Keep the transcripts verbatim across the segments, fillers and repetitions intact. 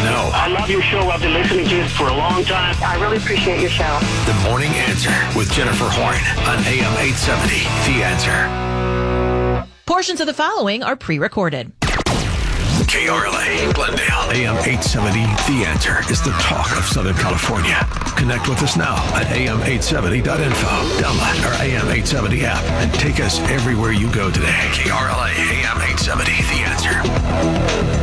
know. I love your show. I've been listening to it for a long time. I really appreciate your show. The Morning Answer with Jennifer Horn on A M eight seventy. The Answer. Portions of the following are pre-recorded. K R L A, Glendale, A M eight seventy. The Answer is the talk of Southern California. Connect with us now at A M eight seventy dot info. Download our A M eight seventy app and take us everywhere you go today. K R L A, A M eight seventy. The Answer.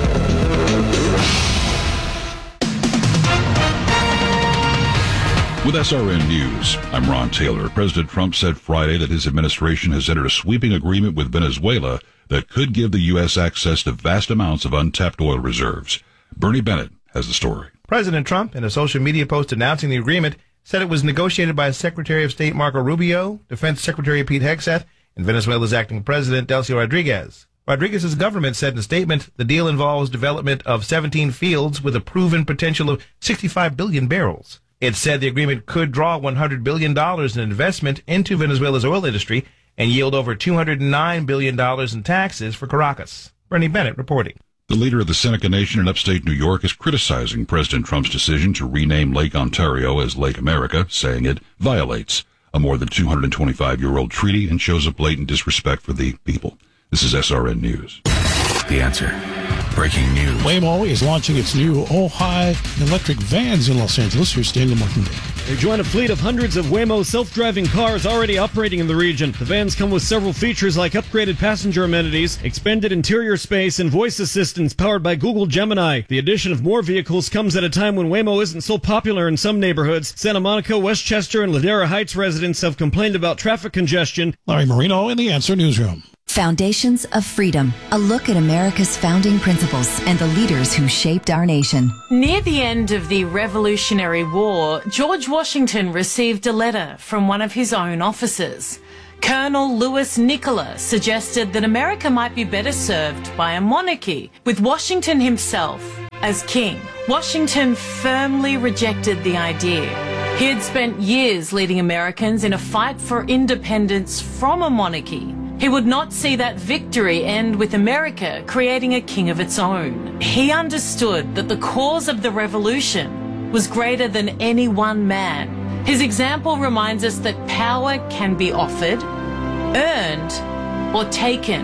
With S R N News, I'm Ron Taylor. President Trump said Friday that his administration has entered a sweeping agreement with Venezuela that could give the U S access to vast amounts of untapped oil reserves. Bernie Bennett has the story. President Trump, in a social media post announcing the agreement, said it was negotiated by Secretary of State Marco Rubio, Defense Secretary Pete Hegseth, and Venezuela's acting president Delcy Rodriguez. Rodriguez's government said in a statement the deal involves development of seventeen fields with a proven potential of sixty-five billion barrels. It said the agreement could draw one hundred billion dollars in investment into Venezuela's oil industry and yield over two hundred nine billion dollars in taxes for Caracas. Bernie Bennett reporting. The leader of the Seneca Nation in upstate New York is criticizing President Trump's decision to rename Lake Ontario as Lake America, saying it violates a more than two hundred twenty-five-year-old treaty and shows a blatant disrespect for the people. This is S R N News. The Answer. Breaking news. Waymo is launching its new Ojai electric vans in Los Angeles. Here's Daniel Martin. They join a fleet of hundreds of Waymo self-driving cars already operating in the region. The vans come with several features like upgraded passenger amenities, expanded interior space, and voice assistance powered by Google Gemini. The addition of more vehicles comes at a time when Waymo isn't so popular in some neighborhoods. Santa Monica, Westchester, and Ladera Heights residents have complained about traffic congestion. Larry Marino in the Answer Newsroom. Foundations of Freedom, a look at America's founding principles and the leaders who shaped our nation. Near the end of the Revolutionary War, George Washington received a letter from one of his own officers. Colonel Louis Nicola suggested that America might be better served by a monarchy, with Washington himself as king. Washington firmly rejected the idea. He had spent years leading Americans in a fight for independence from a monarchy. He would not see that victory end with America creating a king of its own. He understood that the cause of the revolution was greater than any one man. His example reminds us that power can be offered, earned, or taken.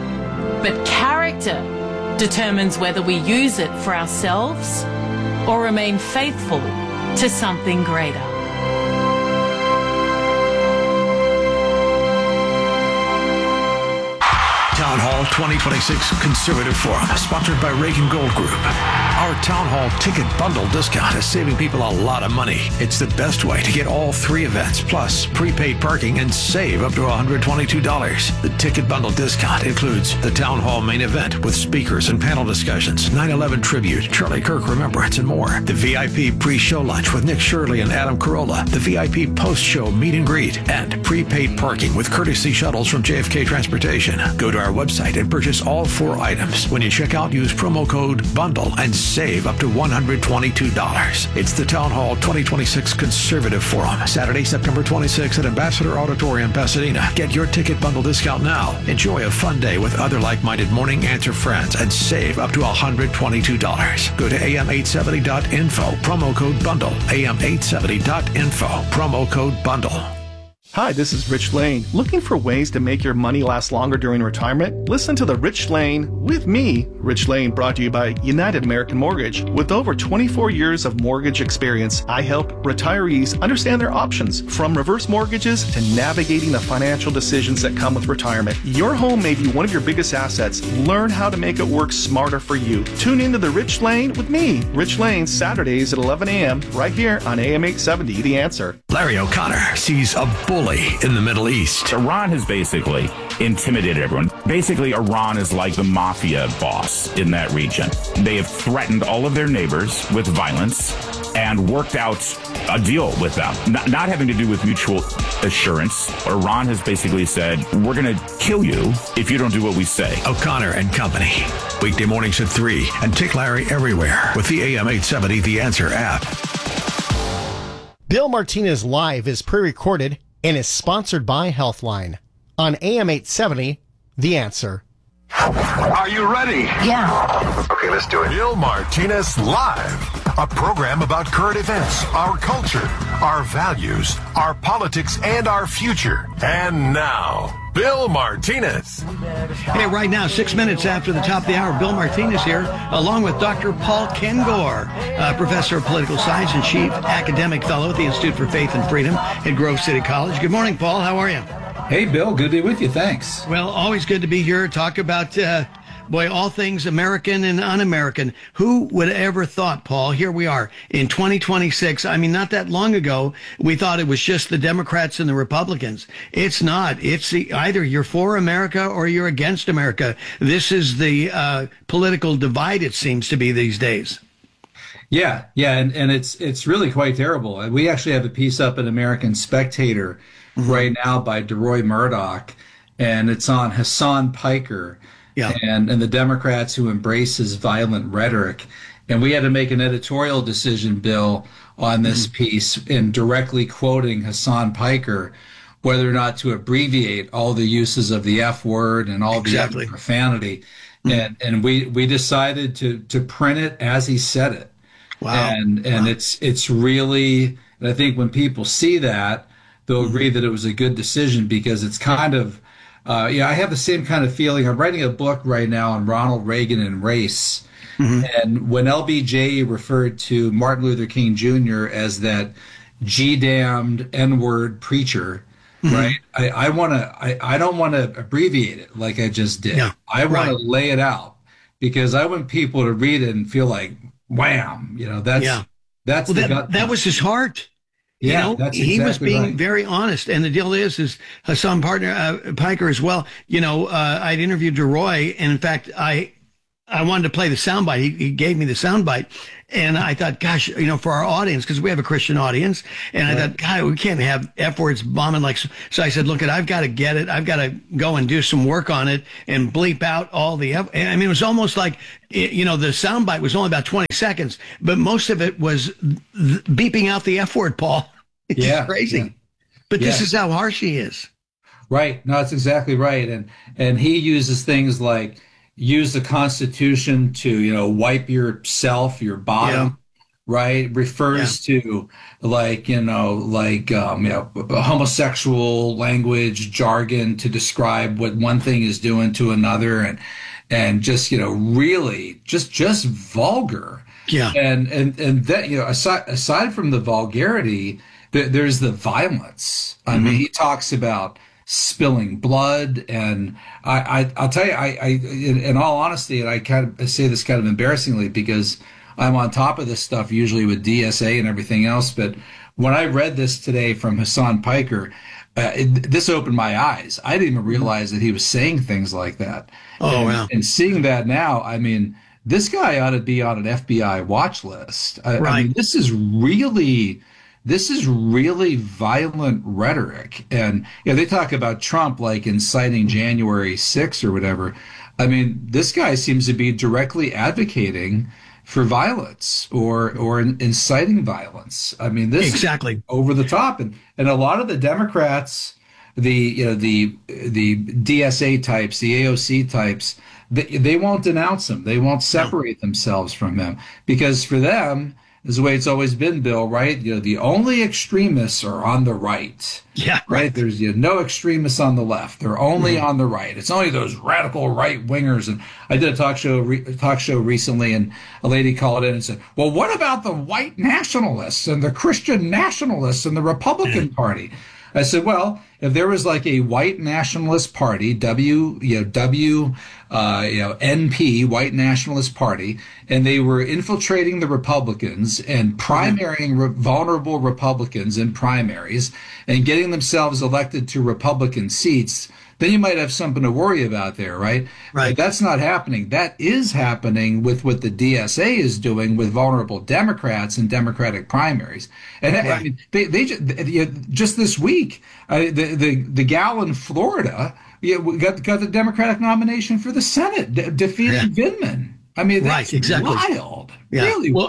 But character determines whether we use it for ourselves or remain faithful to something greater. Town Hall twenty twenty-six Conservative Forum, sponsored by Reagan Gold Group. Our Town Hall ticket bundle discount is saving people a lot of money. It's the best way to get all three events, plus prepaid parking, and save up to one hundred twenty-two dollars. The ticket bundle discount includes the Town Hall main event with speakers and panel discussions, nine eleven tribute, Charlie Kirk Remembrance, and more. The V I P pre-show lunch with Nick Shirley and Adam Carolla, the V I P post-show meet and greet, and prepaid parking with courtesy shuttles from J F K Transportation. Go to our website and purchase all four items. When you check out, use promo code BUNDLE and save up to one hundred twenty-two dollars. It's the Town Hall twenty twenty-six Conservative Forum, Saturday, September twenty-sixth at Ambassador Auditorium, Pasadena. Get your ticket bundle discount now. Enjoy a fun day with other like-minded Morning Answer friends and save up to one hundred twenty-two dollars. Go to A M eight seventy dot info, promo code BUNDLE. A M eight seventy dot info, promo code BUNDLE. Hi, this is Rich Lane. Looking for ways to make your money last longer during retirement? Listen to The Rich Lane with me, Rich Lane, brought to you by United American Mortgage. With over twenty-four years of mortgage experience, I help retirees understand their options, from reverse mortgages to navigating the financial decisions that come with retirement. Your home may be one of your biggest assets. Learn how to make it work smarter for you. Tune into The Rich Lane with me, Rich Lane, Saturdays at eleven a.m. right here on A M eight seventy, The Answer. Larry O'Connor sees a bully in the Middle East. Iran has basically intimidated everyone. Basically, Iran is like the mafia boss in that region. They have threatened all of their neighbors with violence and worked out a deal with them, not, not having to do with mutual assurance. Iran has basically said, we're going to kill you if you don't do what we say. O'Connor and Company. Weekday mornings at three and Tick Larry everywhere with the A M eight seventy The Answer app. Bill Martinez Live is pre-recorded and is sponsored by Healthline on A M eight seventy, The Answer. Are you ready? Yeah. Okay, let's do it. Bill Martinez Live, a program about current events, our culture, our values, our politics, and our future. And now, Bill Martinez. Hey, right now, six minutes after the top of the hour, Bill Martinez here, along with Doctor Paul Kengor, uh, professor of political science and chief academic fellow at the Institute for Faith and Freedom at Grove City College. Good morning, Paul. How are you? Hey, Bill. Good to be with you. Thanks. Well, always good to be here. Talk about, uh, boy, all things American and un-American. Who would have ever thought, Paul? Here we are in twenty twenty-six. I mean, not that long ago, we thought it was just the Democrats and the Republicans. It's not. It's the, either you're for America or you're against America. This is the uh, political divide, it seems to be these days. Yeah, yeah, and, and it's it's really quite terrible. We actually have a piece up in American Spectator mm-hmm. right now by DeRoy Murdoch, and it's on Hassan Piker yeah. and, and the Democrats who embrace his violent rhetoric. And we had to make an editorial decision, Bill, on this mm-hmm. piece in directly quoting Hassan Piker, whether or not to abbreviate all the uses of the F word and all exactly. the other profanity. Mm-hmm. And and we, we decided to to print it as he said it. Wow. And and wow. it's it's really, and I think when people see that, they'll agree that it was a good decision because it's kind of, uh, yeah, I have the same kind of feeling. I'm writing a book right now on Ronald Reagan and race. Mm-hmm. And when L B J referred to Martin Luther King Junior as that G-damned N-word preacher, mm-hmm. right? I, I want to, I, I don't want to abbreviate it like I just did. Yeah. I want right. to lay it out because I want people to read it and feel like, wham, you know, that's, yeah. that's well, the that, gut. That was his heart. You yeah, know, that's he exactly was being right. very honest. And the deal is, is Hassan partner, uh, Piker as well. You know, uh, I'd interviewed DeRoy, and in fact, I, I wanted to play the soundbite. He, he gave me the soundbite, and I thought, gosh, you know, for our audience, because we have a Christian audience, and right. I thought, God, we can't have F words bombing like. So, so I said, look, I've got to get it. I've got to go and do some work on it and bleep out all the F. I mean, it was almost like, you know, the soundbite was only about twenty seconds, but most of it was beeping out the F word, Paul. It's yeah, crazy. Yeah. But yeah. this is how harsh he is. Right. No, that's exactly right. And and he uses things like use the Constitution to, you know, wipe yourself, your bottom, yeah. right? Refers yeah. to like, you know, like, um, you know, homosexual language, jargon to describe what one thing is doing to another. And, and just, you know, really just, just vulgar. Yeah. And, and, and that, you know, aside, aside from the vulgarity, there's the violence. I mm-hmm. mean, he talks about spilling blood, and I, I I'll tell you, I, I in, in all honesty, and I kind of say this kind of embarrassingly because I'm on top of this stuff usually with D S A and everything else. But when I read this today from Hassan Piker, uh, it, this opened my eyes. I didn't even realize that he was saying things like that. Oh, and, wow! And seeing that now, I mean, this guy ought to be on an F B I watch list. I, right. I mean, this is really. This is really violent rhetoric. And you know, they talk about Trump like inciting January sixth or whatever. I mean, this guy seems to be directly advocating for violence or or inciting violence. I mean, this exactly is over the top. And and a lot of the Democrats, the you know the the D S A types, the A O C types, they, they won't denounce him. They won't separate no. themselves from him because for them, this is the way it's always been, Bill, right? You know, the only extremists are on the right. Yeah. Right? right. There's you know, no extremists on the left. They're only mm-hmm. on the right. It's only those radical right-wingers. And I did a talk show re- talk show recently, and a lady called in and said, well, what about the white nationalists and the Christian nationalists and the Republican Party? I said, well, if there was like a white nationalist party, W, you know, W, uh, you know, N P, white nationalist party, and they were infiltrating the Republicans and primarying re- vulnerable Republicans in primaries and getting themselves elected to Republican seats, then you might have something to worry about there, right? Right. But that's not happening. That is happening with what the D S A is doing with vulnerable Democrats in Democratic primaries. And right. I mean, they, they just, just this week, uh, the, the the gal in Florida yeah, got got the Democratic nomination for the Senate, de- defeating yeah. Vindman. I mean, that's right, exactly. wild. Yeah. Really well, wild.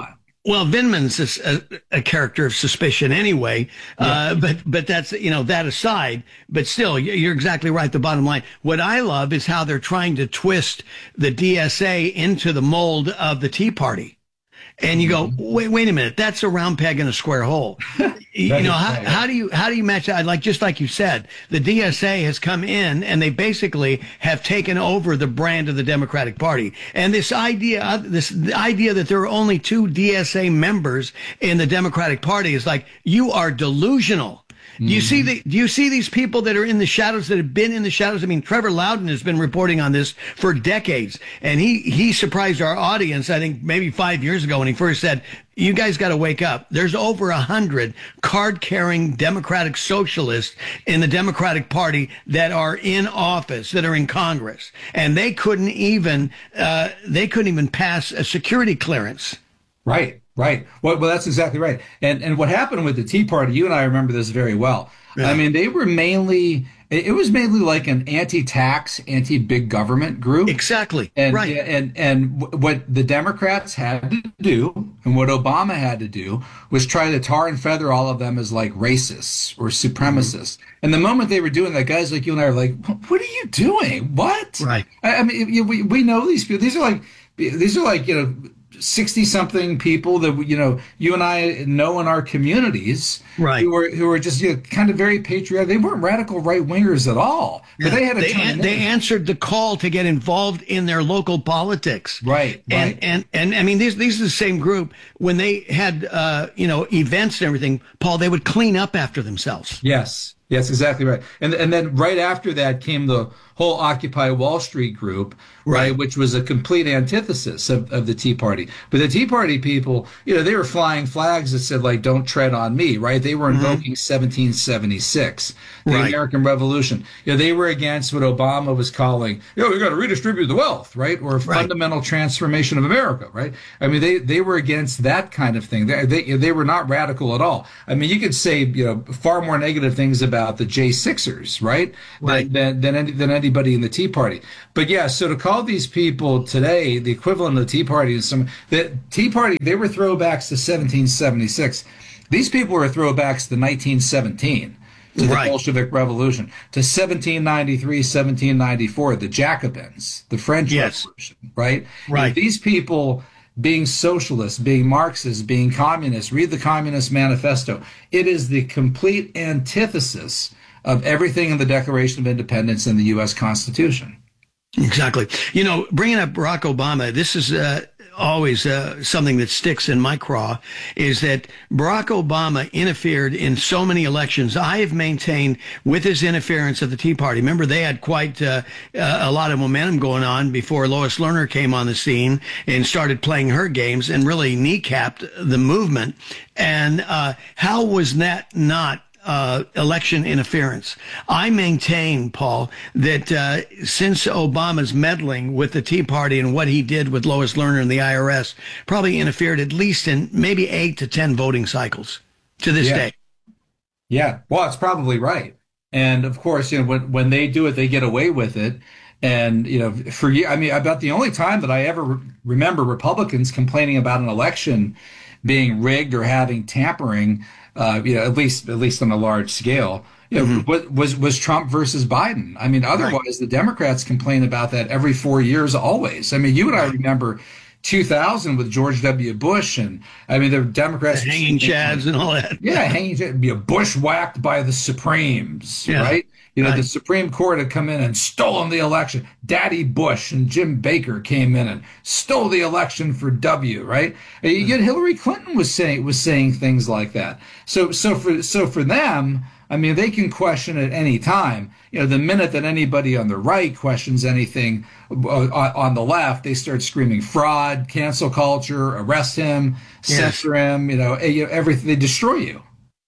Well, Vindman's a, a, a character of suspicion anyway, yeah. uh, but but that's, you know, that aside. But still, you're exactly right. The bottom line. What I love is how they're trying to twist the D S A into the mold of the Tea Party. And you go, wait, wait a minute, that's a round peg in a square hole. you know, how, how do you how do you match that? Like, just like you said, the D S A has come in and they basically have taken over the brand of the Democratic Party. And this idea, this the idea that there are only two D S A members in the Democratic Party is like, you are delusional. Do you see the, do you see these people that are in the shadows, that have been in the shadows? I mean, Trevor Loudon has been reporting on this for decades, and he, he surprised our audience, I think maybe five years ago when he first said, you guys got to wake up. There's over a hundred card-carrying Democratic socialists in the Democratic Party that are in office, that are in Congress, and they couldn't even, uh, they couldn't even pass a security clearance. Right. Right. Well, well, that's exactly right. And and what happened with the Tea Party, you and I remember this very well. Yeah. I mean, they were mainly, it was mainly like an anti-tax, anti-big government group. Exactly. And, right. And, and what the Democrats had to do, and what Obama had to do, was try to tar and feather all of them as like racists or supremacists. Mm-hmm. And the moment they were doing that, guys like you and I are like, what are you doing? What? Right. I, I mean, we, we know these people. These are like, these are like, you know, sixty something people that, you know, you and I know in our communities, right, who were who were just, you know, kind of very patriotic. They weren't radical right wingers at all, but yeah. they had a they, an, they answered the call to get involved in their local politics. Right, and right. and and I mean, these these are the same group. When they had uh, you know, events and everything, Paul, they would clean up after themselves. Yes. Yes, exactly right. And and then right after that came the whole Occupy Wall Street group, right, right, which was a complete antithesis of, of the Tea Party. But the Tea Party people, you know, they were flying flags that said, like, don't tread on me, right? They were invoking mm-hmm. seventeen seventy-six, the right. American Revolution. You know, they were against what Obama was calling, you know, we got to redistribute the wealth, right? Or right. fundamental transformation of America, right? I mean, they, they were against that kind of thing. They, they, they were not radical at all. I mean, you could say, you know, far more negative things about the J Sixers, right? Right. Than, than, than, than anybody in the Tea Party. But yeah, so to call these people today the equivalent of the Tea Party is some, the Tea Party, they were throwbacks to seventeen seventy-six. These people were throwbacks to nineteen seventeen, to the right. Bolshevik Revolution, to seventeen ninety-three, seventeen ninety-four, the Jacobins, the French yes. Revolution, right? Right. And these people, being socialists, being Marxists, being communists, read the Communist Manifesto. It is the complete antithesis of everything in the Declaration of Independence and the U S Constitution. Exactly. You know, bringing up Barack Obama, this is uh, always uh, something that sticks in my craw, is that Barack Obama interfered in so many elections. I have maintained with his interference of the Tea Party. Remember, they had quite uh, a lot of momentum going on before Lois Lerner came on the scene and started playing her games and really kneecapped the movement. And uh, how was that not Uh, election interference? I maintain, Paul, that uh, since Obama's meddling with the Tea Party and what he did with Lois Lerner and the I R S, probably interfered at least in maybe eight to ten voting cycles to this yeah. day. Yeah, well, it's probably right. And of course, you know, when when they do it, they get away with it. And, you know, for you, I mean, about the only time that I ever re- remember Republicans complaining about an election being rigged or having tampering, uh, you know, at least at least on a large scale, you know, mm-hmm. was was Trump versus Biden. I mean, otherwise, right. the Democrats complain about that every four years, always. I mean, you and I remember two thousand with George W. Bush, and I mean, the Democrats the hanging chads and all that. Yeah, hanging chads, be a bushwhacked by the Supremes, yeah. right? You know, right. the Supreme Court had come in and stolen the election. Daddy Bush and Jim Baker came in and stole the election for W, right? And you get Hillary Clinton was saying was saying things like that. So so for so for them, I mean, they can question at any time. You know, the minute that anybody on the right questions anything on the left, they start screaming fraud, cancel culture, arrest him, yes. censor him. You know, everything. They destroy you.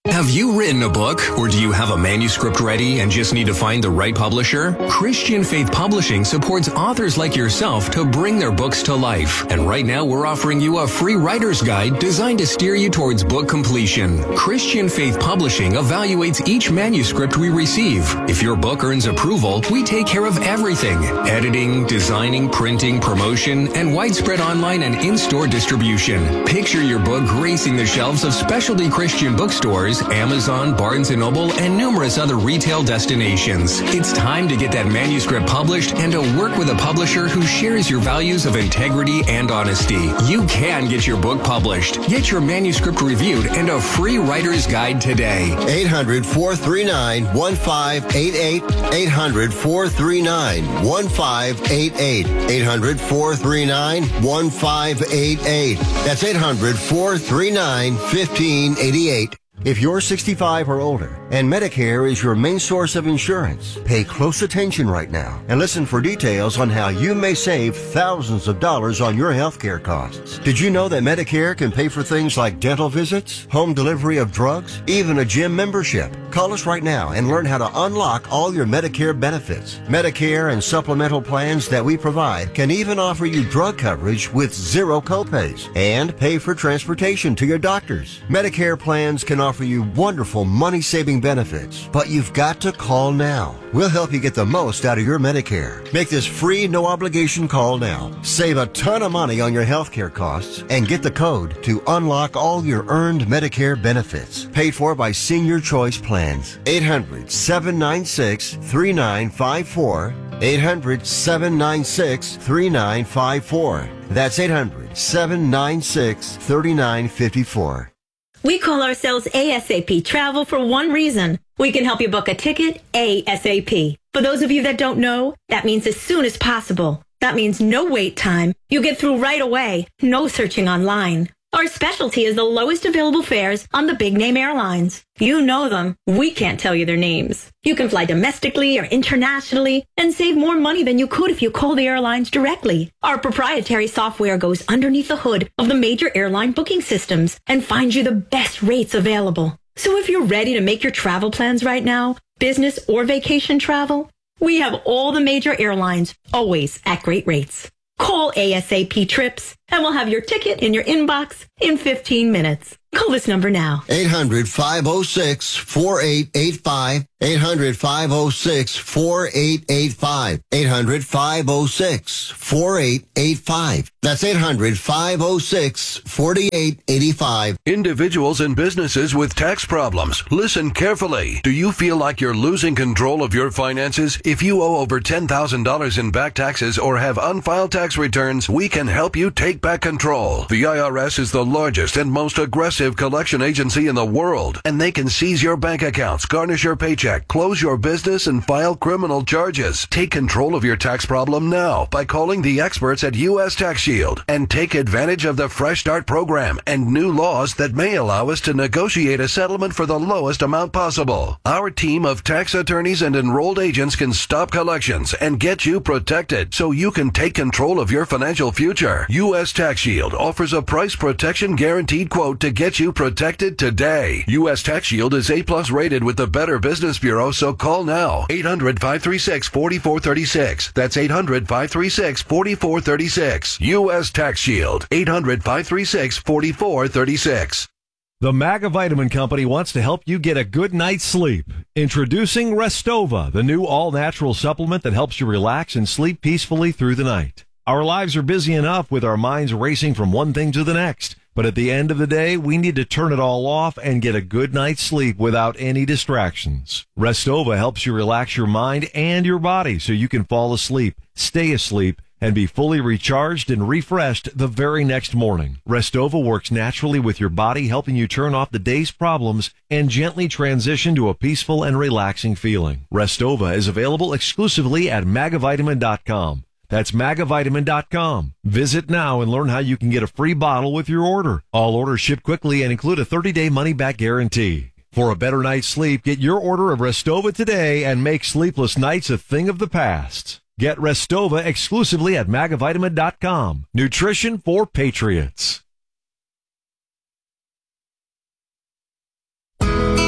Have you written a book, or do you have a manuscript ready and just need to find the right publisher? Christian Faith Publishing supports authors like yourself to bring their books to life. And right now we're offering you a free writer's guide designed to steer you towards book completion. Christian Faith Publishing evaluates each manuscript we receive. If your book earns approval, we take care of everything: editing, designing, printing, promotion, and widespread online and in-store distribution. Picture your book gracing the shelves of specialty Christian bookstores, Amazon, Barnes and Noble, and numerous other retail destinations. It's time to get that manuscript published and to work with a publisher who shares your values of integrity and honesty. You can get your book published. Get your manuscript reviewed and a free writer's guide today. eight hundred, four three nine, one five eight eight. eight hundred, four three nine, one five eight eight. eight hundred, four three nine, one five eight eight. That's eight hundred, four three nine, one five eight eight. If you're sixty-five or older and Medicare is your main source of insurance, pay close attention right now and listen for details on how you may save thousands of dollars on your health care costs. Did you know that Medicare can pay for things like dental visits, home delivery of drugs, even a gym membership? Call us right now and learn how to unlock all your Medicare benefits. Medicare and supplemental plans that we provide can even offer you drug coverage with zero copays and pay for transportation to your doctors. Medicare plans can offer you wonderful money-saving benefits, but you've got to call now. We'll help you get the most out of your Medicare. Make this free, no-obligation call now. Save a ton of money on your health care costs and get the code to unlock all your earned Medicare benefits. Paid for by Senior Choice Plans. eight hundred, seven nine six, three nine five four. eight hundred, seven nine six, three nine five four. That's eight hundred, seven nine six, three nine five four. We call ourselves ASAP Travel for one reason. We can help you book a ticket ASAP. For those of you that don't know, that means as soon as possible. That means no wait time. You get through right away. No searching online. Our specialty is the lowest available fares on the big name airlines. You know them. We can't tell you their names. You can fly domestically or internationally and save more money than you could if you call the airlines directly. Our proprietary software goes underneath the hood of the major airline booking systems and finds you the best rates available. So if you're ready to make your travel plans right now, business or vacation travel, we have all the major airlines, always at great rates. Call ASAP Trips and we'll have your ticket in your inbox in fifteen minutes. Call this number now. eight hundred, five oh six, four eight eight five. eight hundred, five oh six, four eight eight five. eight hundred, five oh six, four eight eight five. That's eight hundred, five oh six, four eight eight five. Individuals and businesses with tax problems, listen carefully. Do you feel like you're losing control of your finances? If you owe over ten thousand dollars in back taxes or have unfiled tax returns, we can help you take back control. The I R S is the largest and most aggressive collection agency in the world, and they can seize your bank accounts, garnish your paycheck, close your business, and file criminal charges. Take control of your tax problem now by calling the experts at U S Tax Shield and take advantage of the Fresh Start program and new laws that may allow us to negotiate a settlement for the lowest amount possible. Our team of tax attorneys and enrolled agents can stop collections and get you protected so you can take control of your financial future. U S Tax Shield offers a price protection guaranteed quote to get you protected today. U S Tax Shield is A plus rated with the Better Business Bureau, so call now. eight hundred, five three six, four four three six. That's eight hundred, five three six, four four three six. U S Tax Shield. eight hundred, five three six, four four three six. The Magavitamin Company wants to help you get a good night's sleep. Introducing Restova, the new all-natural supplement that helps you relax and sleep peacefully through the night. Our lives are busy enough with our minds racing from one thing to the next. But at the end of the day, we need to turn it all off and get a good night's sleep without any distractions. Restova helps you relax your mind and your body so you can fall asleep, stay asleep, and be fully recharged and refreshed the very next morning. Restova works naturally with your body, helping you turn off the day's problems and gently transition to a peaceful and relaxing feeling. Restova is available exclusively at magavitamin dot com. That's magavitamin dot com. Visit now and learn how you can get a free bottle with your order. All orders ship quickly and include a thirty-day money-back guarantee. For a better night's sleep, get your order of Restova today and make sleepless nights a thing of the past. Get Restova exclusively at magavitamin dot com. Nutrition for patriots.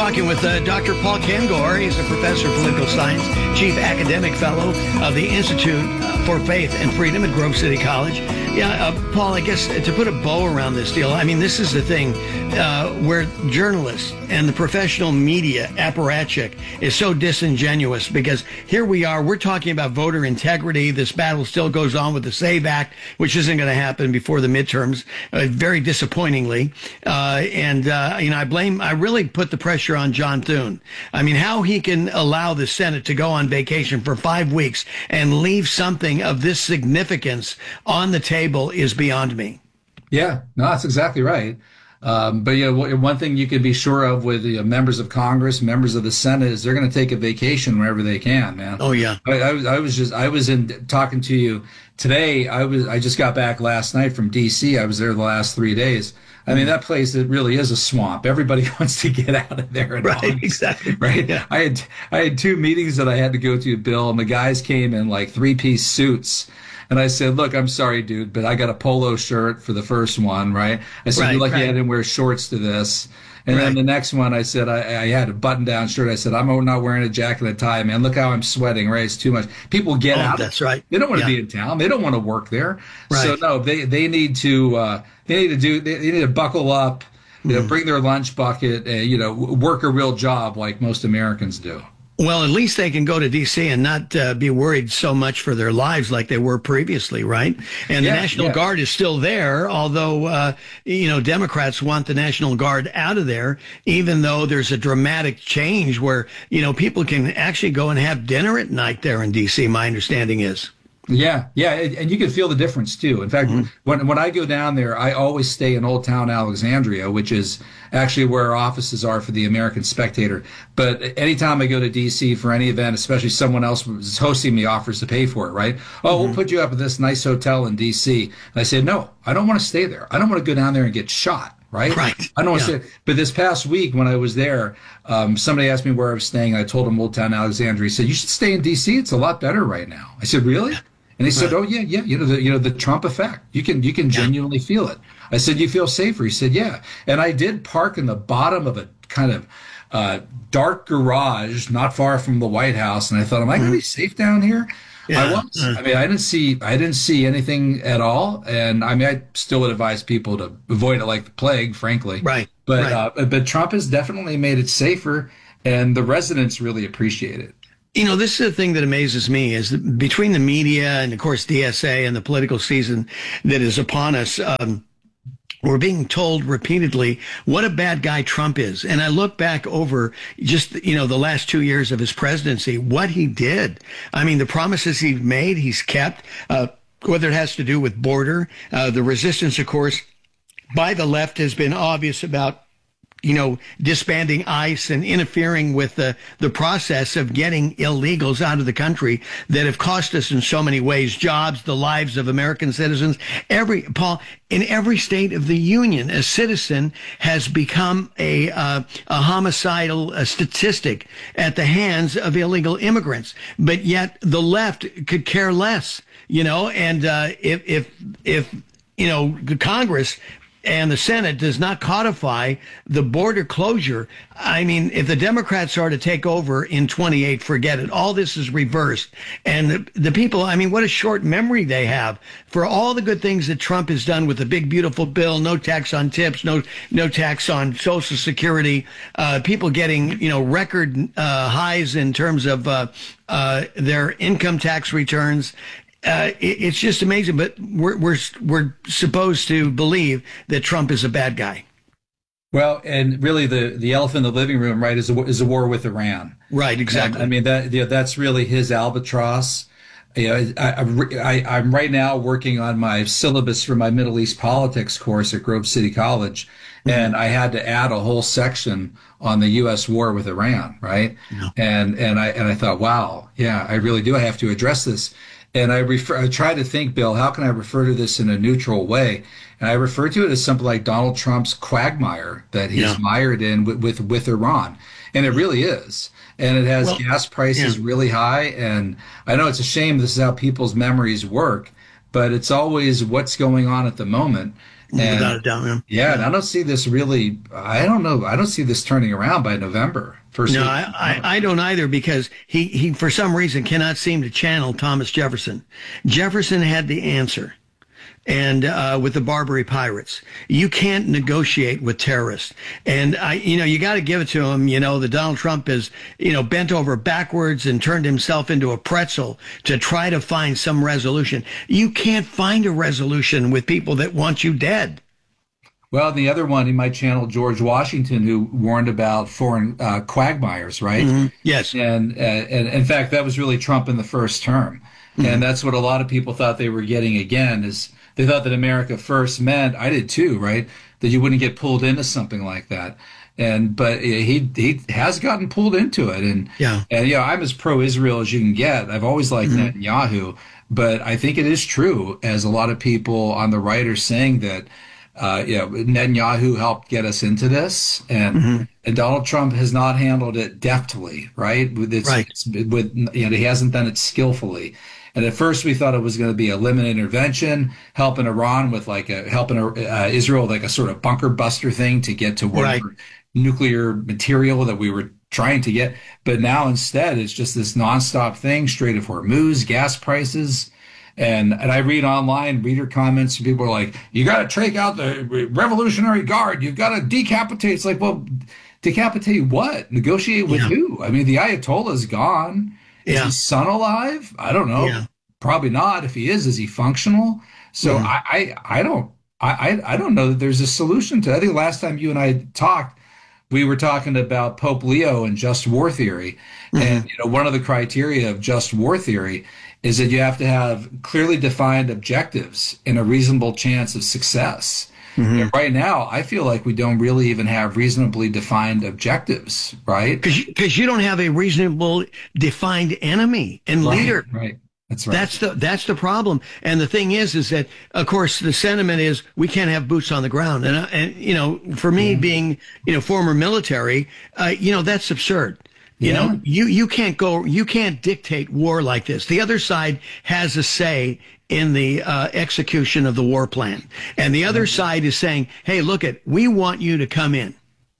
talking with uh, Doctor Paul Kengor. He's a professor of political science, chief academic fellow of the Institute for Faith and Freedom at Grove City College. Yeah, uh, Paul, I guess to put a bow around this deal, I mean, this is the thing uh, where journalists and the professional media apparatchik is so disingenuous, because here we are, we're talking about voter integrity. This battle still goes on with the SAVE Act, which isn't going to happen before the midterms, uh, very disappointingly. Uh, and, uh, you know, I blame, I really put the pressure on John Thune. I mean, how he can allow the Senate to go on vacation for five weeks and leave something of this significance on the table is beyond me. Yeah, no, that's exactly right. Um, but yeah, one thing you can be sure of with the members of Congress, members of the Senate, is they're going to take a vacation wherever they can, man. Oh yeah. I, I was, I was just, I was in talking to you today. I was, I just got back last night from D C. I was there the last three days. I mean, that place, it really is a swamp. Everybody wants to get out of there. And right, August, exactly. Right. Yeah. I had, I had two meetings that I had to go to, Bill, and the guys came in like three-piece suits. And I said, look, I'm sorry, dude, but I got a polo shirt for the first one, right? I said, right, you're lucky right. I didn't wear shorts to this. And right. then the next one, I said, I, I had a button-down shirt. I said, I'm not wearing a jacket and a tie, man. Look how I'm sweating, right? It's too much. People get oh, out. That's right. They don't want yeah. to be in town. They don't want to work there. Right. So, no, they, they need to uh, they need to do they, they need to buckle up, you know, mm. bring their lunch bucket, uh, you know, work a real job like most Americans do. Well, at least they can go to D C and not uh, be worried so much for their lives like they were previously, right? And yeah, the National yeah. Guard is still there, although, uh, you know, Democrats want the National Guard out of there, even though there's a dramatic change where, you know, people can actually go and have dinner at night there in D C, my understanding is. Yeah, yeah, and you can feel the difference too. In fact, mm-hmm. when when I go down there, I always stay in Old Town Alexandria, which is actually where our offices are for the American Spectator. But anytime I go to D C for any event, especially someone else is hosting me offers to pay for it, right? Oh, mm-hmm. we'll put you up at this nice hotel in D C. And I said, no, I don't want to stay there. I don't want to go down there and get shot. Right? Right. I don't want yeah. to say, but this past week when I was there, um, somebody asked me where I was staying. I told them Old Town Alexandria. He said, you should stay in D C. It's a lot better right now. I said, really? And he said, "Oh yeah, yeah, you know the you know the Trump effect. You can you can genuinely yeah. feel it." I said, "You feel safer?" He said, "Yeah." And I did park in the bottom of a kind of uh, dark garage, not far from the White House, and I thought, "Am I going to be safe down here?" Yeah. I was. I mean, I didn't see I didn't see anything at all, and I mean, I still would advise people to avoid it like the plague, frankly. Right. But right. Uh, but Trump has definitely made it safer, and the residents really appreciate it. You know, this is the thing that amazes me is that between the media and, of course, D S A and the political season that is upon us, um, we're being told repeatedly what a bad guy Trump is. And I look back over just, you know, the last two years of his presidency, what he did. I mean, the promises he's made, he's kept, uh, whether it has to do with border. Uh, the resistance, of course, by the left has been obvious about, you know, disbanding ICE and interfering with the, the process of getting illegals out of the country that have cost us in so many ways, jobs, the lives of American citizens. Every, Paul, in every state of the union, a citizen has become a, uh, a homicidal a statistic at the hands of illegal immigrants. But yet the left could care less, you know, and, uh, if, if, if, you know, Congress and the Senate does not codify the border closure, I mean, if the Democrats are to take over in twenty-eight, forget it. All this is reversed. And the, the people, I mean, what a short memory they have for all the good things that Trump has done with the big, beautiful bill, no tax on tips, no no tax on Social Security, uh, people getting, you know, record uh, highs in terms of uh, uh, their income tax returns. Uh, it, it's just amazing, but we're we're we're supposed to believe that Trump is a bad guy. Well, and really, the, the elephant in the living room, right, is a, is a war with Iran. Right, exactly. And, I mean, that you know, that's really his albatross. You know, I, I, I'm right now working on my syllabus for my Middle East politics course at Grove City College, mm-hmm. and I had to add a whole section on the U S war with Iran, right? Yeah. And and I and I thought, wow, yeah, I really do. I have to address this. And I refer, I try to think, Bill, how can I refer to this in a neutral way? And I refer to it as something like Donald Trump's quagmire that he's yeah. mired in with, with, with Iran. And it really is. And it has well, gas prices yeah. really high. And I know it's a shame this is how people's memories work. but it's always what's going on at the moment. And, Without a doubt, man. Yeah, and I don't see this really. I don't know. I don't see this turning around by November. First no, week. I, I, I don't either, because he, he, for some reason, cannot seem to channel Thomas Jefferson. Jefferson had the answer. And uh, with the Barbary Pirates, you can't negotiate with terrorists. And I, you know, you got to give it to him. You know, that Donald Trump is, you know, bent over backwards and turned himself into a pretzel to try to find some resolution. You can't find a resolution with people that want you dead. Well, the other one, he might channel George Washington, who warned about foreign uh, quagmires, right? Mm-hmm. Yes. And, uh, and in fact, that was really Trump in the first term. Mm-hmm. And that's what a lot of people thought they were getting again, is they thought that America first meant, I did too, right, that you wouldn't get pulled into something like that. And but he he has gotten pulled into it. And, yeah. and you know, I'm as pro-Israel as you can get. I've always liked Mm-hmm. Netanyahu. But I think it is true, as a lot of people on the right are saying, that uh, you know, Netanyahu helped get us into this. And, Mm-hmm. and Donald Trump has not handled it deftly, right? With its, Right. It's, with you know, he hasn't done it skillfully. And at first we thought it was going to be a limited intervention, helping Iran with like a, helping uh, Israel with like a sort of bunker buster thing to get to whatever Right. nuclear material that we were trying to get. But now instead it's just this nonstop thing, Strait of Hormuz, gas prices. And and I read online reader comments, and people are like, you got to take out the Revolutionary Guard. You've got to decapitate. It's like, well, decapitate what? Negotiate with Yeah. who? I mean, the Ayatollah's gone. Is Yeah. his son alive? I don't know. Yeah. Probably not. If he is, is he functional? So Mhm. I, I, I don't, I, I I don't know that there's a solution to it. I think last time you and I talked, we were talking about Pope Leo and just war theory. Mm-hmm. And, you know, one of the criteria of just war theory is that you have to have clearly defined objectives and a reasonable chance of success. Mm-hmm. And right now, I feel like we don't really even have reasonably defined objectives, right? Because you don't have a reasonable defined enemy and Right, leader. right. That's right. That's the that's the problem. And the thing is, is that of course the sentiment is we can't have boots on the ground. And uh, and you know, for me being you know former military, uh, you know that's absurd. You Yeah. know, you you can't go, you can't dictate war like this. The other side has a say in the uh, execution of the war plan, and the other side is saying, "Hey, look it, we want you to come in."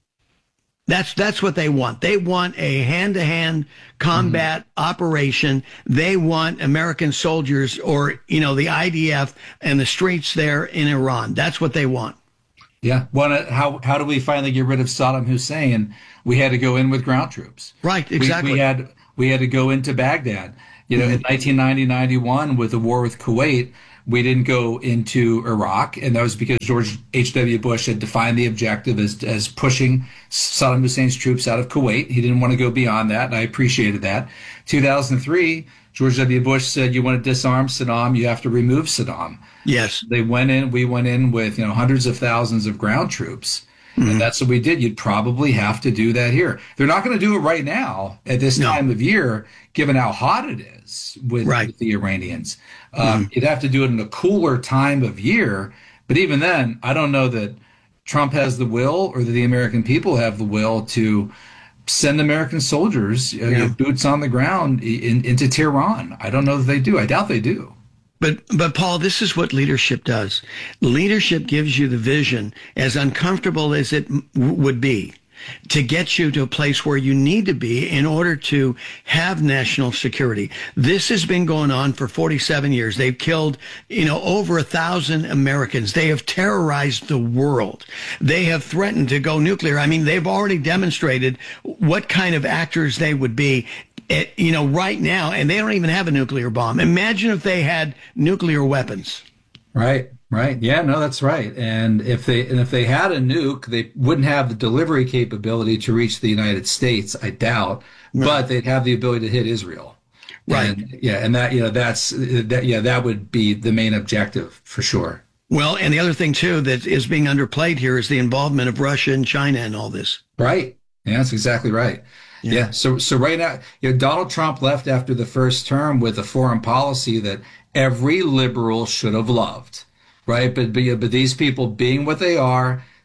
That's that's what they want. They want a hand-to-hand combat mm-hmm. operation. They want American soldiers, or you know, the I D F and the streets there in Iran. That's what they want. Yeah. One, how how do we finally get rid of Saddam Hussein? We had to go in with ground troops. Right. Exactly. We, we had we had to go into Baghdad. You know, mm-hmm. in nineteen ninety, ninety-one, with the war with Kuwait, we didn't go into Iraq, and that was because George H W. Bush had defined the objective as as pushing Saddam Hussein's troops out of Kuwait. He didn't want to go beyond that, and I appreciated that. two thousand three, George W. Bush said, you want to disarm Saddam, you have to remove Saddam. Yes. They went in, we went in with, you know, hundreds of thousands of ground troops. Mm-hmm. And that's what we did. You'd probably have to do that here. They're not going to do it right now at this No. time of year, given how hot it is with, Right. with the Iranians. Um, Mm-hmm. You'd have to do it in a cooler time of year. But even then, I don't know that Trump has the will or that the American people have the will to send American soldiers, uh, Yeah. boots on the ground, in, into Tehran. I don't know that they do. I doubt they do. But, but Paul, this is what leadership does. Leadership gives you the vision, as uncomfortable as it m- would be, to get you to a place where you need to be in order to have national security. This has been going on for forty-seven years. They've killed, you know, over a thousand Americans. They have terrorized the world. They have threatened to go nuclear. I mean, they've already demonstrated what kind of actors they would be. It, you know, right now, and they don't even have a nuclear bomb. Imagine if they had nuclear weapons. Right, right. Yeah, no, that's right. And if they and if they had a nuke, they wouldn't have the delivery capability to reach the United States, I doubt, Right. but they'd have the ability to hit Israel. Right. And, yeah, and that, you know, that's that yeah, that would be the main objective for sure. Well, and the other thing, too, that is being underplayed here is the involvement of Russia and China in all this. Right. Yeah, that's exactly right. Yeah. yeah. So, so right now, you know, Donald Trump left after the first term with a foreign policy that every liberal should have loved, right? But, but, but these people being what they are,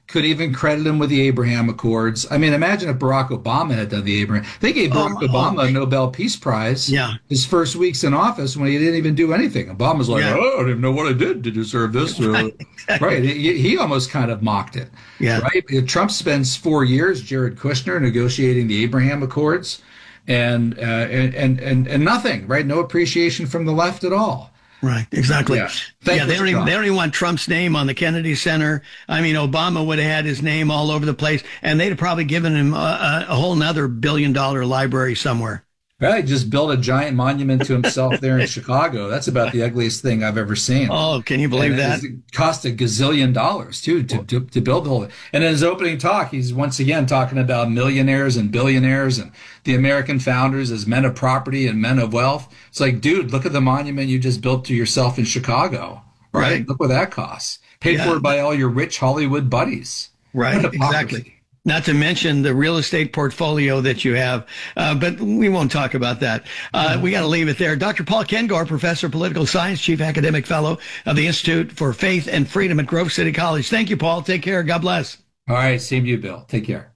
could even credit him with the Abraham Accords. I mean, imagine if Barack Obama had done the Abraham. They gave Barack oh, Obama oh. a Nobel Peace Prize yeah. his first weeks in office when he didn't even do anything. Obama's like, yeah. oh, I don't even know what I did to deserve this. Right, exactly. Right. He, he almost kind of mocked it. Yeah. Right. Trump spends four years, Jared Kushner, negotiating the Abraham Accords, and uh, and, and and and nothing. Right. No appreciation from the left at all. Right, exactly. Yeah, yeah they, don't even, they don't even want Trump's name on the Kennedy Center. I mean, Obama would have had his name all over the place, and they'd have probably given him a, a whole nother billion dollar library somewhere. Right, just build a giant monument to himself there in Chicago. That's about the ugliest thing I've ever seen. Oh, can you believe and that? It cost a gazillion dollars, too, to, to, to build the whole thing. And in his opening talk, he's once again talking about millionaires and billionaires and the American founders as men of property and men of wealth. It's like, dude, look at the monument you just built to yourself in Chicago. Right? right. Look what that costs. Paid yeah. for by all your rich Hollywood buddies. Right, exactly. Not to mention the real estate portfolio that you have. Uh, but we won't talk about that. Uh, we got to leave it there. Doctor Paul Kengor, Professor of Political Science, Chief Academic Fellow of the Institute for Faith and Freedom at Grove City College. Thank you, Paul. Take care. God bless. All right. Same to you, Bill. Take care.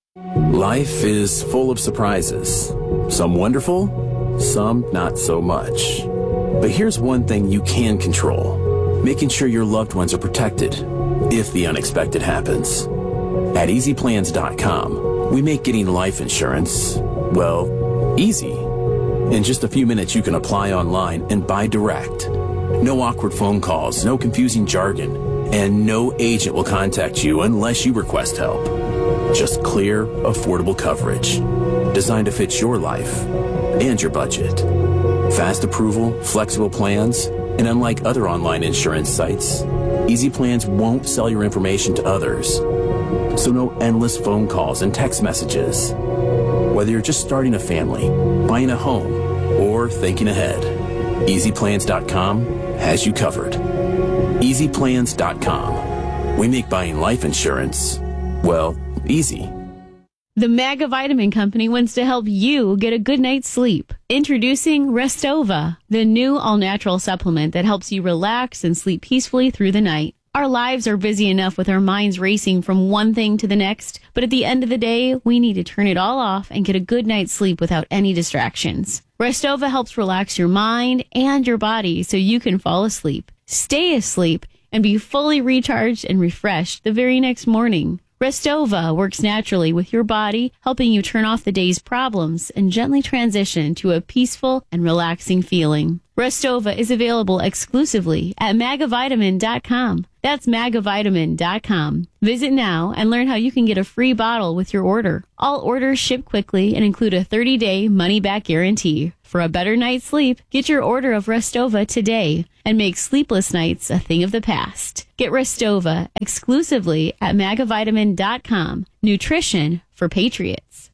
Life is full of surprises. Some wonderful, some not so much. But here's one thing you can control. Making sure your loved ones are protected if the unexpected happens. At easy plans dot com, we make getting life insurance, well, easy. In just a few minutes, you can apply online and buy direct. No awkward phone calls, no confusing jargon, and no agent will contact you unless you request help. Just clear, affordable coverage, designed to fit your life and your budget. Fast approval, flexible plans, and unlike other online insurance sites, Easy Plans won't sell your information to others. So no endless phone calls and text messages. Whether you're just starting a family, buying a home, or thinking ahead, easy plans dot com has you covered. easy plans dot com. We make buying life insurance, well, easy. The Maga Vitamin Company wants to help you get a good night's sleep. Introducing Restova, the new all-natural supplement that helps you relax and sleep peacefully through the night. Our lives are busy enough with our minds racing from one thing to the next, but at the end of the day, we need to turn it all off and get a good night's sleep without any distractions. Restova helps relax your mind and your body so you can fall asleep, stay asleep, and be fully recharged and refreshed the very next morning. Restova works naturally with your body, helping you turn off the day's problems and gently transition to a peaceful and relaxing feeling. Restova is available exclusively at maga vitamin dot com. That's maga vitamin dot com. Visit now and learn how you can get a free bottle with your order. All orders ship quickly and include a thirty-day money-back guarantee. For a better night's sleep, get your order of Restova today and make sleepless nights a thing of the past. Get Restova exclusively at maga vitamin dot com. Nutrition for patriots.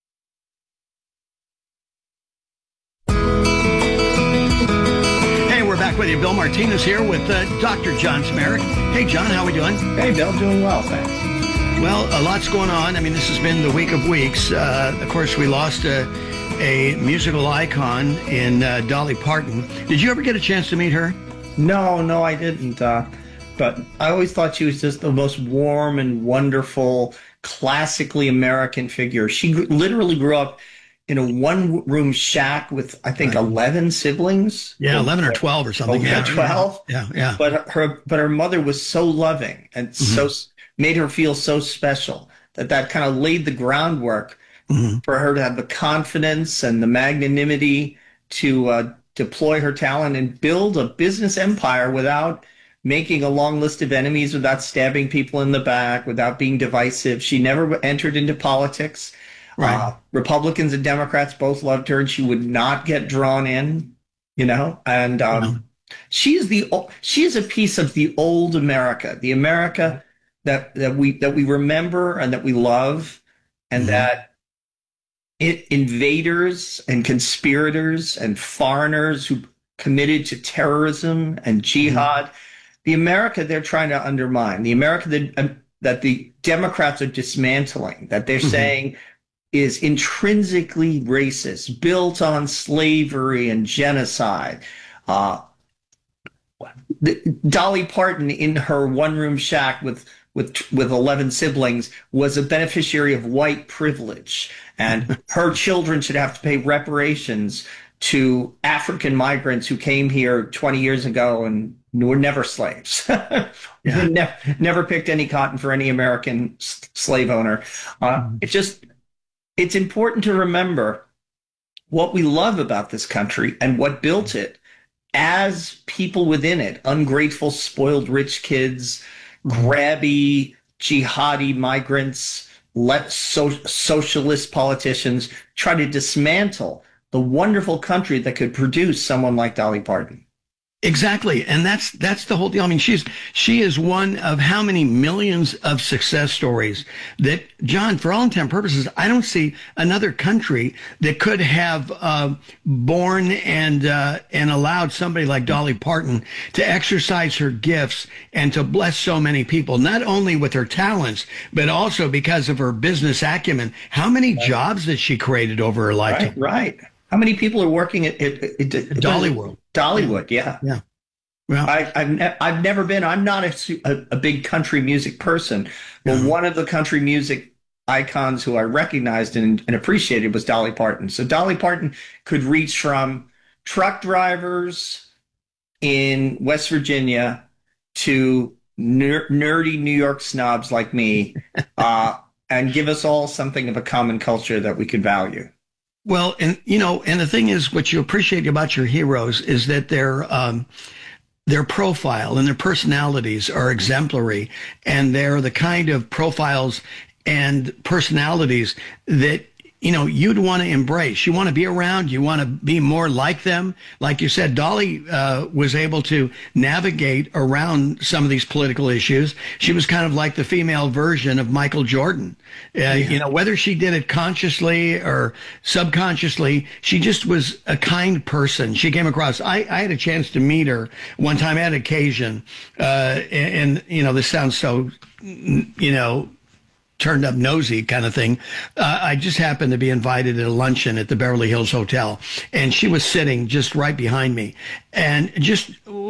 Hey, we're back with you. Bill Martinez here with uh, Doctor John Smerek. Hey, John, how we doing? Hey, Bill, doing well, thanks. Well, a lot's going on. I mean, this has been the week of weeks. Uh, of course, we lost a, a musical icon in uh, Dolly Parton. Did you ever get a chance to meet her? No, no, I didn't. Uh, but I always thought she was just the most warm and wonderful, classically American figure. She gr- literally grew up in a one-room shack with, I think, right. eleven siblings. Yeah, eleven or twelve or something. Oh, yeah, twelve. Yeah, yeah. But her, but her mother was so loving and mm-hmm. so made her feel so special that that kind of laid the groundwork mm-hmm. for her to have the confidence and the magnanimity to uh, deploy her talent and build a business empire without making a long list of enemies, without stabbing people in the back, without being divisive. She never entered into politics. Right. Uh, Republicans and Democrats both loved her, and she would not get drawn in, you know. And um, yeah. she's the she is a piece of the old America, the America that that we that we remember and that we love, and mm-hmm. that it, invaders and conspirators and foreigners who committed to terrorism and jihad, mm-hmm. the America they're trying to undermine, the America that uh, that the Democrats are dismantling, that they're mm-hmm. saying is intrinsically racist, built on slavery and genocide. Uh, the, Dolly Parton in her one-room shack with with with eleven siblings, was a beneficiary of white privilege, and her children should have to pay reparations to African migrants who came here twenty years ago and were never slaves. Yeah. never, never picked any cotton for any American s- slave owner. Uh, it's just, it's important to remember what we love about this country and what built it as people within it, ungrateful, spoiled rich kids, grabby, jihadi migrants, let so, socialist politicians try to dismantle the wonderful country that could produce someone like Dolly Parton. Exactly. And that's that's the whole deal. I mean, she's she is one of how many millions of success stories that, John, for all intent and purposes, I don't see another country that could have uh, born and uh, and allowed somebody like Dolly Parton to exercise her gifts and to bless so many people, not only with her talents, but also because of her business acumen. How many right. jobs that she created over her lifetime? Right, right. How many people are working at, at, at, at Dollywood? Dollywood, yeah. Yeah. Well, I, I've, ne- I've never been, I'm not a, a, a big country music person, but mm-hmm. one of the country music icons who I recognized and, and appreciated was Dolly Parton. So Dolly Parton could reach from truck drivers in West Virginia to ner- nerdy New York snobs like me, uh, and give us all something of a common culture that we could value. Well, and, you know, and the thing is, what you appreciate about your heroes is that they're, um, their profile and their personalities are exemplary, and they're the kind of profiles and personalities that, you know, you'd want to embrace. You want to be around. You want to be more like them. Like you said, Dolly uh, was able to navigate around some of these political issues. She was kind of like the female version of Michael Jordan. Uh, yeah. You know, whether she did it consciously or subconsciously, she just was a kind person. She came across, I, I had a chance to meet her one time at occasion. Uh, and, and, you know, this sounds so, you know, turned up nosy kind of thing. Uh, I just happened to be invited at a luncheon at the Beverly Hills Hotel, and she was sitting just right behind me, and just,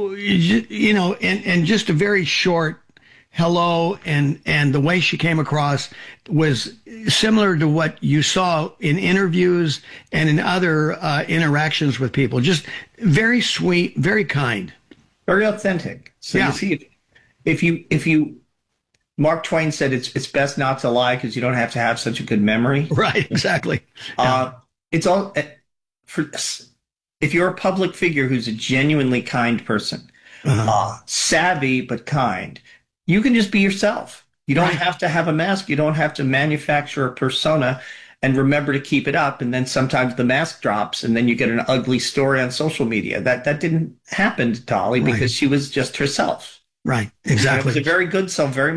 you know, and, and just a very short hello, and, and the way she came across was similar to what you saw in interviews and in other uh, interactions with people. Just very sweet, very kind. Very authentic. So yeah. you see, if, if you, if you, Mark Twain said it's it's best not to lie because you don't have to have such a good memory. Right, exactly. Uh, it's all for if you're a public figure who's a genuinely kind person, uh-huh. uh, savvy but kind, you can just be yourself. You don't right. have to have a mask. You don't have to manufacture a persona and remember to keep it up. And then sometimes the mask drops, and then you get an ugly story on social media. That that didn't happen to Dolly right. because she was just herself. Right, exactly. It was a very good self, very